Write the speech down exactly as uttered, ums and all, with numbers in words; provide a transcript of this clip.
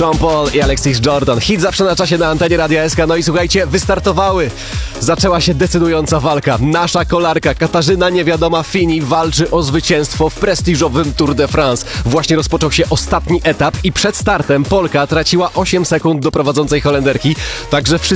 Sean Paul i Alexis Jordan. Hit zawsze na czasie na antenie Radia S K. No i słuchajcie, wystartowały. Zaczęła się decydująca walka. Nasza kolarka Katarzyna Niewiadoma Fini walczy o zwycięstwo w prestiżowym Tour de France. Właśnie rozpoczął się ostatni etap i przed startem Polka traciła osiem sekund do prowadzącej Holenderki. Także wszyscy